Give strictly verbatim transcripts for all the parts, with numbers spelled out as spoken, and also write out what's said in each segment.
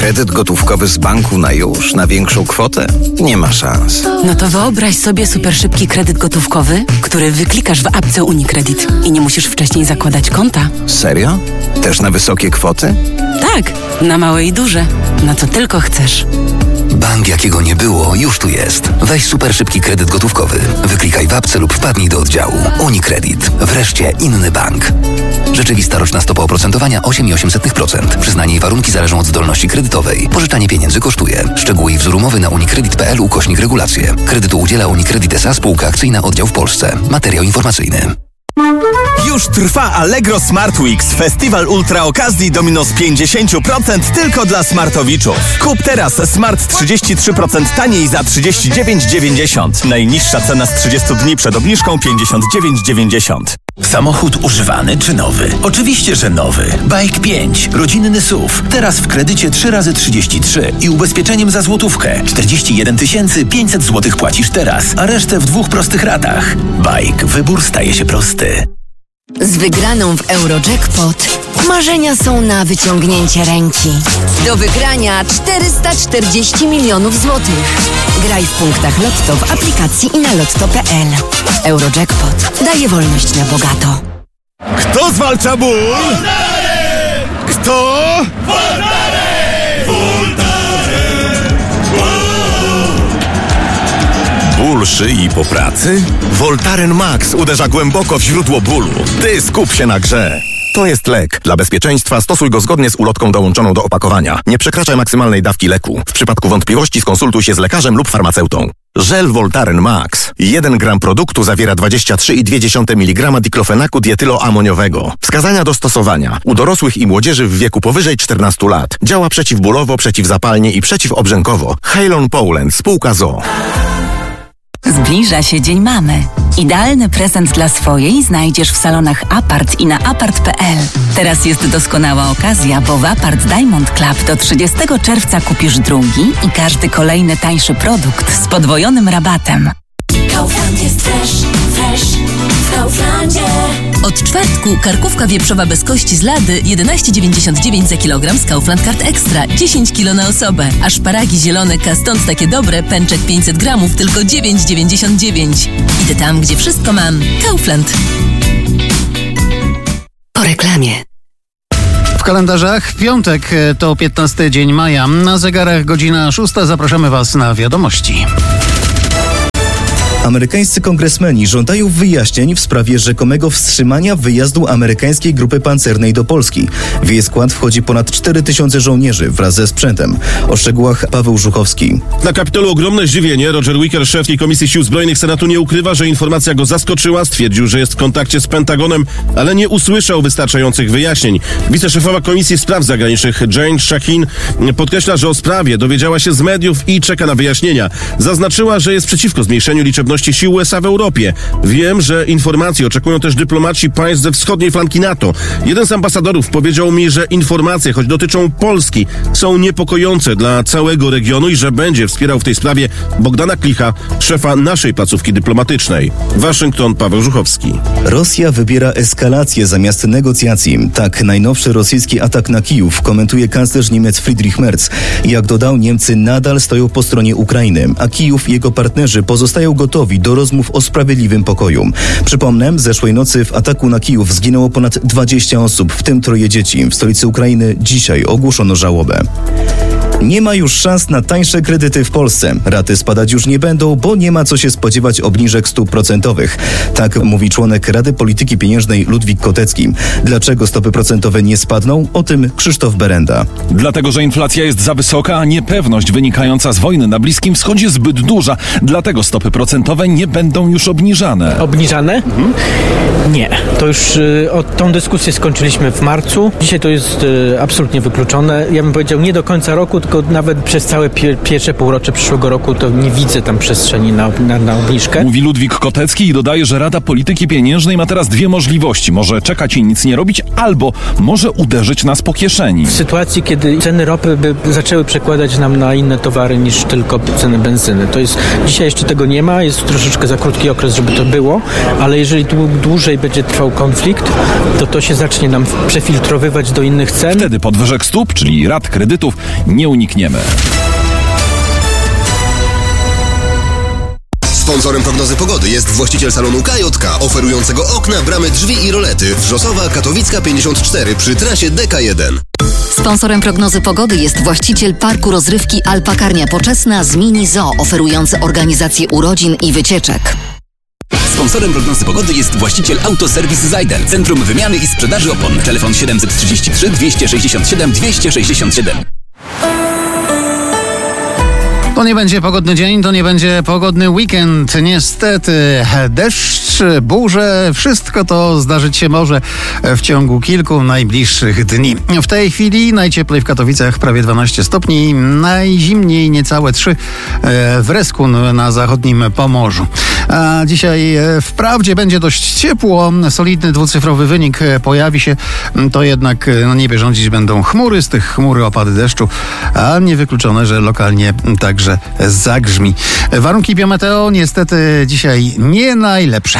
Kredyt gotówkowy z banku na już, na większą kwotę? Nie ma szans. No to wyobraź sobie super szybki kredyt gotówkowy, który wyklikasz w apce UniCredit i nie musisz wcześniej zakładać konta. Serio? Też na wysokie kwoty? Tak, na małe i duże. Na co tylko chcesz. Bank, jakiego nie było, już tu jest. Weź super szybki kredyt gotówkowy. Wyklikaj w apce lub wpadnij do oddziału. UniCredit. Wreszcie inny bank. Rzeczywista roczna stopa oprocentowania osiem przecinek osiem procent. Przyznanie i warunki zależą od zdolności kredytowej. Pożyczanie pieniędzy kosztuje. Szczegóły i wzór umowy na unicredit kropka p l ukośnik regulacje. Kredytu udziela UniCredit S A Spółka Akcyjna Oddział w Polsce. Materiał informacyjny. Już trwa Allegro Smart Weeks. Festiwal ultra okazji do minus pięćdziesiąt procent tylko dla smartowiczów. Kup teraz smart trzydzieści trzy procent taniej za trzydzieści dziewięć dziewięćdziesiąt. Najniższa cena z trzydziestu dni przed obniżką pięćdziesiąt dziewięć dziewięćdziesiąt. Samochód używany czy nowy? Oczywiście, że nowy. Bike pięć. Rodzinny S U V. Teraz w kredycie trzy razy trzydzieści trzy i ubezpieczeniem za złotówkę. czterdzieści jeden tysięcy pięćset złotych płacisz teraz, a resztę w dwóch prostych ratach. Bike. Wybór staje się prosty. Z wygraną w Eurojackpot marzenia są na wyciągnięcie ręki. Do wygrania czterysta czterdzieści milionów złotych. Graj w punktach Lotto w aplikacji i na lotto kropka p l. Eurojackpot daje wolność na bogato. Kto zwalcza ból? Kto? Ból szyi po pracy? Voltaren Max uderza głęboko w źródło bólu. Ty skup się na grze. To jest lek. Dla bezpieczeństwa stosuj go zgodnie z ulotką dołączoną do opakowania. Nie przekraczaj maksymalnej dawki leku. W przypadku wątpliwości skonsultuj się z lekarzem lub farmaceutą. Żel Voltaren Max. jeden gram produktu zawiera dwadzieścia trzy przecinek dwa miligrama diklofenaku dietyloamoniowego. Wskazania do stosowania. U dorosłych i młodzieży w wieku powyżej czternastu lat. Działa przeciwbólowo, przeciwzapalnie i przeciwobrzękowo. Halon Poland. Spółka z o o. Zbliża się Dzień Mamy. Idealny prezent dla swojej znajdziesz w salonach Apart i na apart kropka p l. Teraz jest doskonała okazja, bo w Apart Diamond Club do trzydziestego czerwca kupisz drugi i każdy kolejny tańszy produkt z podwojonym rabatem. Kaufland jest fresh, fresh w Kauflandzie. Od czwartku karkówka wieprzowa bez kości z lady jedenaście dziewięćdziesiąt dziewięć za kilogram z Kaufland Card Extra, dziesięć kilo na osobę. A szparagi zielone Stąd takie dobre, pęczek pięćset gramów, tylko dziewięć dziewięćdziesiąt dziewięć. Idę tam, gdzie wszystko mam. Kaufland. Po reklamie. W kalendarzach piątek to piętnasty dzień maja. Na zegarach godzina szósta. Zapraszamy Was na wiadomości. Amerykańscy kongresmeni żądają wyjaśnień w sprawie rzekomego wstrzymania wyjazdu amerykańskiej grupy pancernej do Polski. W jej skład wchodzi ponad cztery tysiące żołnierzy wraz ze sprzętem. O szczegółach Paweł Żuchowski. Na Kapitolu ogromne zdziwienie. Roger Wicker, szef Komisji Sił Zbrojnych Senatu, nie ukrywa, że informacja go zaskoczyła. Stwierdził, że jest w kontakcie z Pentagonem, ale nie usłyszał wystarczających wyjaśnień. Wiceszefowa Komisji Spraw Zagranicznych Jane Shaheen podkreśla, że o sprawie dowiedziała się z mediów i czeka na wyjaśnienia. Zaznaczyła, że jest przeciwko zmniejszeniu liczebności sił U S A w Europie. Wiem, że informacji oczekują też dyplomaci państw ze wschodniej flanki NATO. Jeden z ambasadorów powiedział mi, że informacje, choć dotyczą Polski, są niepokojące dla całego regionu i że będzie wspierał w tej sprawie Bogdana Klicha, szefa naszej placówki dyplomatycznej. Waszyngton, Paweł Żuchowski. Rosja wybiera eskalację zamiast negocjacji. Tak najnowszy rosyjski atak na Kijów komentuje kanclerz Niemiec Friedrich Merz. Jak dodał, Niemcy nadal stoją po stronie Ukrainy, a Kijów i jego partnerzy pozostają gotowi do rozmów o sprawiedliwym pokoju. Przypomnę, zeszłej nocy w ataku na Kijów zginęło ponad dwadzieścia osób, w tym troje dzieci. W stolicy Ukrainy dzisiaj ogłoszono żałobę. Nie ma już szans na tańsze kredyty w Polsce. Raty spadać już nie będą, bo nie ma co się spodziewać obniżek stóp procentowych. Tak mówi członek Rady Polityki Pieniężnej Ludwik Kotecki. Dlaczego stopy procentowe nie spadną? O tym Krzysztof Berenda. Dlatego, że inflacja jest za wysoka, a niepewność wynikająca z wojny na Bliskim Wschodzie zbyt duża. Dlatego stopy procentowe nie będą już obniżane. Obniżane? Mhm. Nie. To już y, o, tą dyskusję skończyliśmy w marcu. Dzisiaj to jest y, absolutnie wykluczone. Ja bym powiedział nie do końca roku, tylko tylko nawet przez całe pie- pierwsze półrocze przyszłego roku to nie widzę tam przestrzeni na, na, na obniżkę. Mówi Ludwik Kotecki i dodaje, że Rada Polityki Pieniężnej ma teraz dwie możliwości. Może czekać i nic nie robić, albo może uderzyć nas po kieszeni. W sytuacji, kiedy ceny ropy by zaczęły przekładać nam na inne towary niż tylko ceny benzyny. To jest, dzisiaj jeszcze tego nie ma, jest troszeczkę za krótki okres, żeby to było, ale jeżeli dłużej będzie trwał konflikt, to to się zacznie nam przefiltrowywać do innych cen. Wtedy podwyżek stóp, czyli rat kredytów, nie unikniemy. Sponsorem prognozy pogody jest właściciel salonu K J K, oferującego okna, bramy, drzwi i rolety. Wrzosowa, Katowicka pięćdziesiąt cztery przy trasie D K jeden. Sponsorem prognozy pogody jest właściciel parku rozrywki Alpakarnia Poczesna z Mini Zoo, oferujący organizację urodzin i wycieczek. Sponsorem prognozy pogody jest właściciel Autoserwis Zajdel, Centrum Wymiany i Sprzedaży Opon. Telefon siedem trzy trzy, dwieście sześćdziesiąt siedem, dwieście sześćdziesiąt siedem. To nie będzie pogodny dzień, to nie będzie pogodny weekend. Niestety deszcz, burze, wszystko to zdarzyć się może w ciągu kilku najbliższych dni. W tej chwili najcieplej w Katowicach prawie dwanaście stopni, najzimniej niecałe trzy w Reskun na zachodnim Pomorzu. A dzisiaj wprawdzie będzie dość ciepło, solidny dwucyfrowy wynik pojawi się, to jednak na niebie rządzić będą chmury, z tych chmury opady deszczu, a niewykluczone, że lokalnie także zagrzmi. Warunki biometeo niestety dzisiaj nie najlepsze.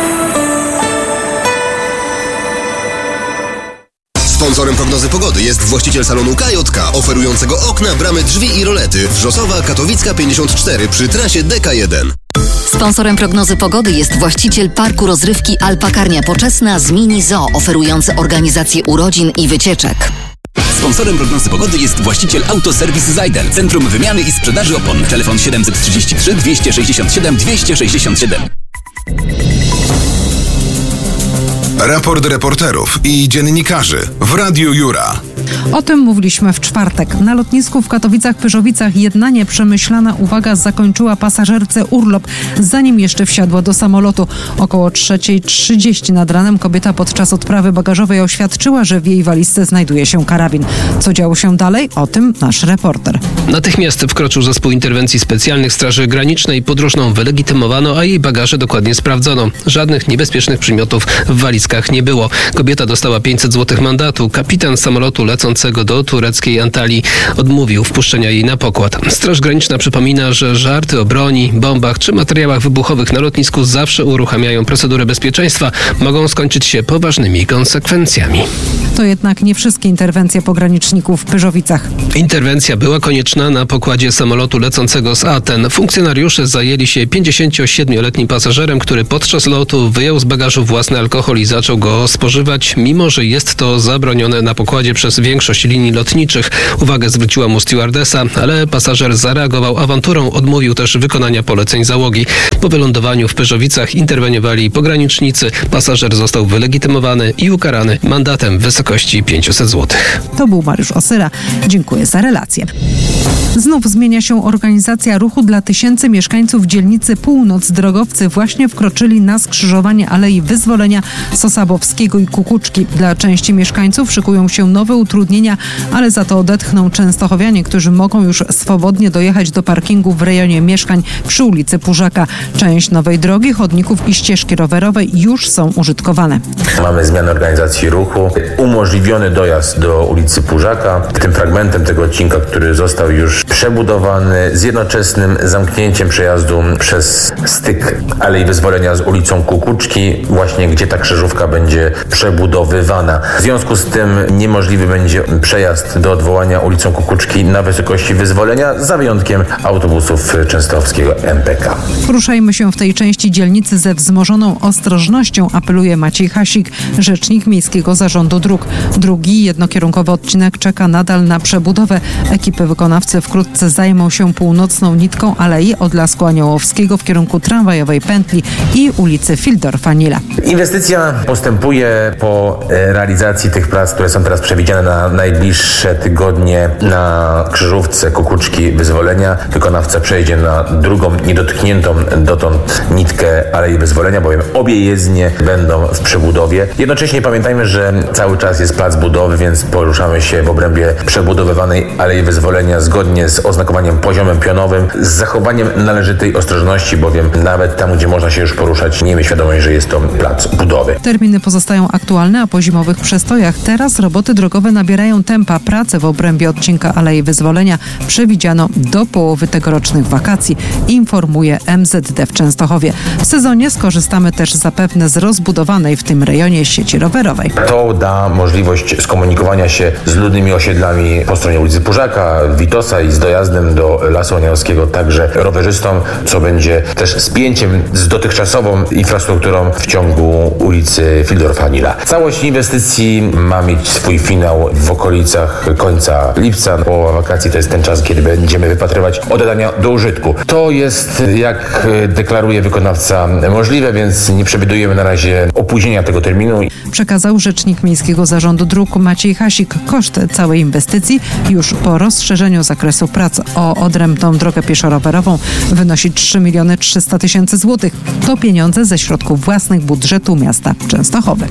Sponsorem prognozy pogody jest właściciel salonu K J K, oferującego okna, bramy, drzwi i rolety. Wrzosowa, Katowicka pięćdziesiąt cztery przy trasie D K jeden. Sponsorem prognozy pogody jest właściciel parku rozrywki Alpakarnia Poczesna z Mini Zoo, oferujący organizację urodzin i wycieczek. Sponsorem prognozy pogody jest właściciel Autoserwis Zajdel, Centrum Wymiany i Sprzedaży Opon. Telefon siedem trzy trzy, dwieście sześćdziesiąt siedem, dwieście sześćdziesiąt siedem. Raport reporterów i dziennikarzy w Radiu Jura. O tym mówiliśmy w czwartek. Na lotnisku w Katowicach-Pyrzowicach jedna nieprzemyślana uwaga zakończyła pasażerce urlop, zanim jeszcze wsiadła do samolotu. Około trzecia trzydzieści nad ranem kobieta podczas odprawy bagażowej oświadczyła, że w jej walizce znajduje się karabin. Co działo się dalej? O tym nasz reporter. Natychmiast wkroczył zespół interwencji specjalnych Straży Granicznej. Podróżną wylegitymowano, a jej bagaże dokładnie sprawdzono. Żadnych niebezpiecznych przymiotów w walizkach nie było. Kobieta dostała pięćset złotych mandatu. Kapitan samolotu lecącego do tureckiej Antalii odmówił wpuszczenia jej na pokład. Straż Graniczna przypomina, że żarty o broni, bombach czy materiałach wybuchowych na lotnisku zawsze uruchamiają procedurę bezpieczeństwa. Mogą skończyć się poważnymi konsekwencjami. To jednak nie wszystkie interwencje pograniczników w Pyrzowicach. Interwencja była konieczna na pokładzie samolotu lecącego z Aten. Funkcjonariusze zajęli się pięćdziesięciosiedmioletnim pasażerem, który podczas lotu wyjął z bagażu własny alkohol i zaczął go spożywać, mimo że jest to zabronione na pokładzie przez większość linii lotniczych. Uwagę zwróciła mu stewardesa, ale pasażer zareagował awanturą, odmówił też wykonania poleceń załogi. Po wylądowaniu w Pyrzowicach interweniowali pogranicznicy. Pasażer został wylegitymowany i ukarany mandatem w wysokości pięćset złotych. To był Mariusz Osyra. Dziękuję za relację. Znów zmienia się organizacja ruchu dla tysięcy mieszkańców dzielnicy Północ. Drogowcy właśnie wkroczyli na skrzyżowanie Alei Wyzwolenia, Sosabowskiego i Kukuczki. Dla części mieszkańców szykują się nowe utrudnienia, ale za to odetchną częstochowianie, którzy mogą już swobodnie dojechać do parkingu w rejonie mieszkań przy ulicy Pużaka. Część nowej drogi, chodników i ścieżki rowerowej już są użytkowane. Mamy zmianę organizacji ruchu, umożliwiony dojazd do ulicy Pużaka. Tym fragmentem tego odcinka, który został już przebudowany z jednoczesnym zamknięciem przejazdu przez styk Alei Wyzwolenia z ulicą Kukuczki, właśnie gdzie ta krzyżówka będzie przebudowywana. W związku z tym niemożliwy będzie przejazd do odwołania ulicą Kukuczki na wysokości Wyzwolenia, za wyjątkiem autobusów częstochowskiego M P K. Ruszajmy się w tej części dzielnicy ze wzmożoną ostrożnością, apeluje Maciej Hasik, rzecznik Miejskiego Zarządu Dróg. Drugi jednokierunkowy odcinek czeka nadal na przebudowę. Ekipy wykonawcy wkrótce zajmą się północną nitką Alei od Lasku Aniołowskiego w kierunku tramwajowej pętli i ulicy Fildorfa-Nila. Inwestycja postępuje po realizacji tych prac, które są teraz przewidziane na najbliższe tygodnie na krzyżówce Kukuczki Wyzwolenia. Wykonawca przejdzie na drugą, niedotkniętą dotąd nitkę Alei Wyzwolenia, bowiem obie jezdnie będą w przebudowie. Jednocześnie pamiętajmy, że cały czas Teraz jest plac budowy, więc poruszamy się w obrębie przebudowywanej Alei Wyzwolenia zgodnie z oznakowaniem poziomem pionowym, z zachowaniem należytej ostrożności, bowiem nawet tam, gdzie można się już poruszać, miejmy świadomość, że jest to plac budowy. Terminy pozostają aktualne, a po zimowych przestojach teraz roboty drogowe nabierają tempa. Prace w obrębie odcinka Alei Wyzwolenia przewidziano do połowy tegorocznych wakacji, informuje M Z D w Częstochowie. W sezonie skorzystamy też zapewne z rozbudowanej w tym rejonie sieci rowerowej. To da możliwość skomunikowania się z ludnymi osiedlami po stronie ulicy Pużaka, Witosa i z dojazdem do Lasu Anielskiego także rowerzystom, co będzie też spięciem z dotychczasową infrastrukturą w ciągu ulicy Fildorfa-Nila. Całość inwestycji ma mieć swój finał w okolicach końca lipca. Połowa wakacji to jest ten czas, kiedy będziemy wypatrywać oddania do użytku. To jest, jak deklaruje wykonawca, możliwe, więc nie przewidujemy na razie opóźnienia tego terminu. Przekazał rzecznik Miejskiego Zarządu Dróg Maciej Hasik. Koszt całej inwestycji już po rozszerzeniu zakresu prac o odrębną drogę pieszo-rowerową wynosi trzy miliony trzysta tysięcy złotych. To pieniądze ze środków własnych budżetu miasta Częstochowy.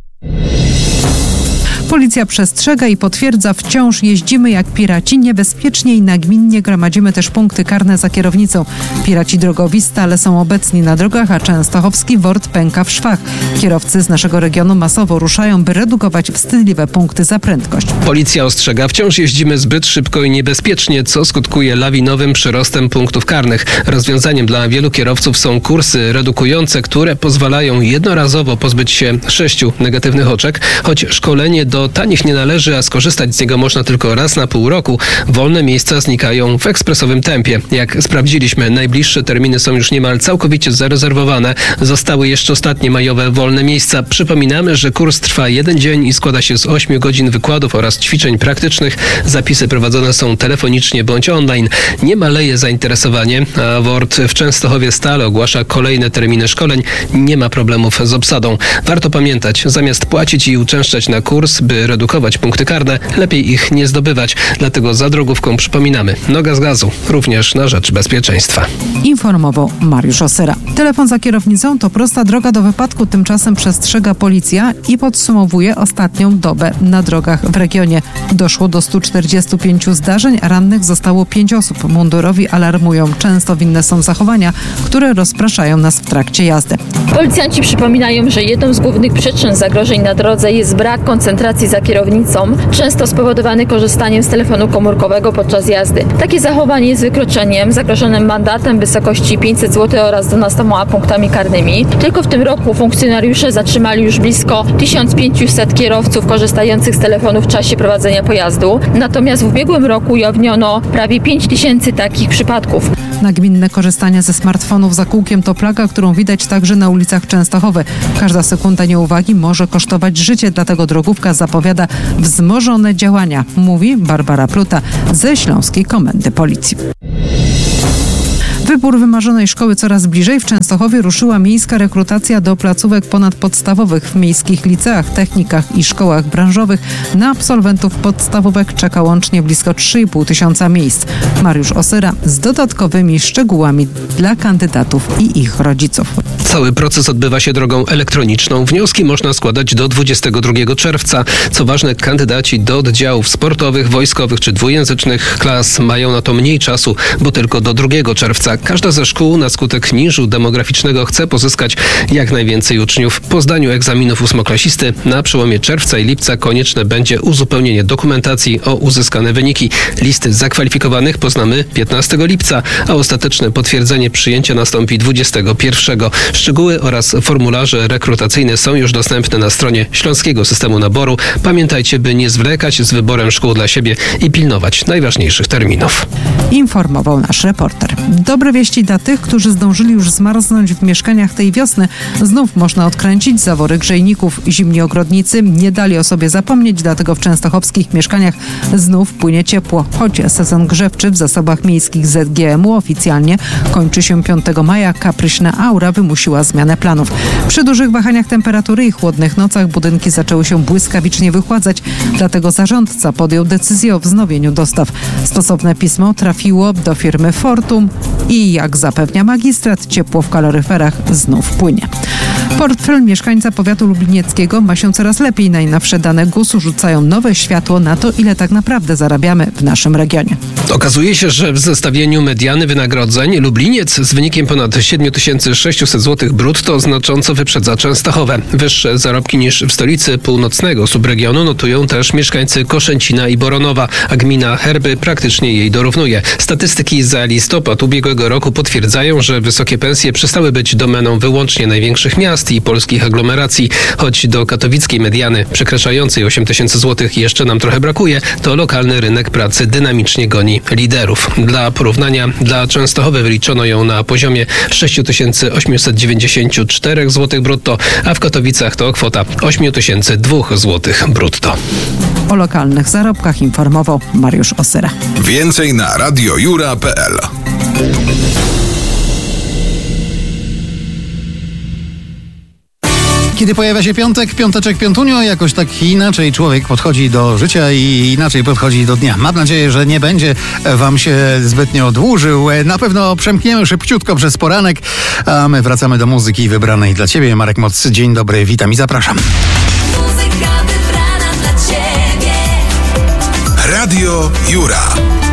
Policja przestrzega i potwierdza, wciąż jeździmy jak piraci, niebezpiecznie i nagminnie gromadzimy też punkty karne za kierownicą. Piraci drogowi stale są obecni na drogach, a częstochowski wort pęka w szwach. Kierowcy z naszego regionu masowo ruszają, by redukować wstydliwe punkty za prędkość. Policja ostrzega, wciąż jeździmy zbyt szybko i niebezpiecznie, co skutkuje lawinowym przyrostem punktów karnych. Rozwiązaniem dla wielu kierowców są kursy redukujące, które pozwalają jednorazowo pozbyć się sześciu negatywnych oczek, choć szkolenie do tanich nie należy, a skorzystać z niego można tylko raz na pół roku. Wolne miejsca znikają w ekspresowym tempie. Jak sprawdziliśmy, najbliższe terminy są już niemal całkowicie zarezerwowane. Zostały jeszcze ostatnie majowe wolne miejsca. Przypominamy, że kurs trwa jeden dzień i składa się z ośmiu godzin wykładów oraz ćwiczeń praktycznych. Zapisy prowadzone są telefonicznie bądź online. Nie maleje zainteresowanie, a WORT w Częstochowie stale ogłasza kolejne terminy szkoleń. Nie ma problemów z obsadą. Warto pamiętać, zamiast płacić i uczęszczać na kurs, by redukować punkty karne, lepiej ich nie zdobywać. Dlatego za drogówką przypominamy, noga z gazu, również na rzecz bezpieczeństwa. Informował Mariusz Osyra. Telefon za kierownicą to prosta droga do wypadku, tymczasem przestrzega policja i podsumowuje ostatnią dobę na drogach w regionie. Doszło do stu czterdziestu pięciu zdarzeń, a rannych zostało pięć osób. Mundurowi alarmują. Często winne są zachowania, które rozpraszają nas w trakcie jazdy. Policjanci przypominają, że jedną z głównych przyczyn zagrożeń na drodze jest brak koncentracji za kierownicą, często spowodowany korzystaniem z telefonu komórkowego podczas jazdy. Takie zachowanie jest wykroczeniem zagrożonym mandatem w wysokości pięćset złotych oraz dwunastoma punktami karnymi. Tylko w tym roku funkcjonariusze zatrzymali już blisko tysiąc pięćset kierowców korzystających z telefonu w czasie prowadzenia pojazdu. Natomiast w ubiegłym roku ujawniono prawie pięć tysięcy takich przypadków. Nagminne korzystanie ze smartfonów za kółkiem to plaga, którą widać także na ulicach Częstochowy. Każda sekunda nieuwagi może kosztować życie, dlatego drogówka zapowiada wzmożone działania, mówi Barbara Pluta ze Śląskiej Komendy Policji. Wybór wymarzonej szkoły coraz bliżej. W Częstochowie ruszyła miejska rekrutacja do placówek ponadpodstawowych. W miejskich liceach, technikach i szkołach branżowych na absolwentów podstawówek czeka łącznie blisko trzy i pół tysiąca miejsc. Mariusz Osyra z dodatkowymi szczegółami dla kandydatów i ich rodziców. Cały proces odbywa się drogą elektroniczną. Wnioski można składać do dwudziestego drugiego czerwca. Co ważne, kandydaci do oddziałów sportowych, wojskowych czy dwujęzycznych klas mają na to mniej czasu, bo tylko do drugiego czerwca. Każda ze szkół na skutek niżu demograficznego chce pozyskać jak najwięcej uczniów. Po zdaniu egzaminów ósmoklasisty na przełomie czerwca i lipca konieczne będzie uzupełnienie dokumentacji o uzyskane wyniki. Listy zakwalifikowanych poznamy piętnastego lipca, a ostateczne potwierdzenie przyjęcia nastąpi dwudziestego pierwszego. Szczegóły oraz formularze rekrutacyjne są już dostępne na stronie Śląskiego Systemu Naboru. Pamiętajcie, by nie zwlekać z wyborem szkół dla siebie i pilnować najważniejszych terminów. Informował nasz reporter. Dobre wieści dla tych, którzy zdążyli już zmarznąć w mieszkaniach tej wiosny. Znów można odkręcić zawory grzejników. Zimni ogrodnicy nie dali o sobie zapomnieć, dlatego w częstochowskich mieszkaniach znów płynie ciepło. Choć sezon grzewczy w zasobach miejskich Z G M U oficjalnie kończy się piątego maja, kapryśna aura wymusiła zmianę planów. Przy dużych wahaniach temperatury i chłodnych nocach budynki zaczęły się błyskawicznie wychładzać, dlatego zarządca podjął decyzję o wznowieniu dostaw. Stosowne pismo trafiło do firmy Fortum I jak zapewnia magistrat, ciepło w kaloryferach znów płynie. Portfel mieszkańca powiatu lublinieckiego ma się coraz lepiej. Najnowsze dane gusu rzucają nowe światło na to, ile tak naprawdę zarabiamy w naszym regionie. Okazuje się, że w zestawieniu mediany wynagrodzeń Lubliniec z wynikiem ponad siedem tysięcy sześćset złotych brutto znacząco wyprzedza Częstochowę. Wyższe zarobki niż w stolicy północnego subregionu notują też mieszkańcy Koszęcina i Boronowa, a gmina Herby praktycznie jej dorównuje. Statystyki za listopad ubiegłego roku potwierdzają, że wysokie pensje przestały być domeną wyłącznie największych miast i polskich aglomeracji. Choć do katowickiej mediany przekraczającej osiem tysięcy złotych jeszcze nam trochę brakuje, to lokalny rynek pracy dynamicznie goni liderów. Dla porównania, dla Częstochowy wyliczono ją na poziomie sześć tysięcy osiemset dziewięćdziesiąt cztery złotych brutto, a w Katowicach to kwota osiem tysięcy dwa złotych brutto. O lokalnych zarobkach informował Mariusz Osyra. Więcej na radiojura kropka p l. Kiedy pojawia się piątek, piąteczek, piątunio, jakoś tak inaczej człowiek podchodzi do życia i inaczej podchodzi do dnia. Mam nadzieję, że nie będzie wam się zbytnio dłużył. Na pewno przemkniemy szybciutko przez poranek, a my wracamy do muzyki wybranej dla ciebie. Marek Moc, dzień dobry, witam i zapraszam. Muzyka wybrana dla ciebie. Radio Jura.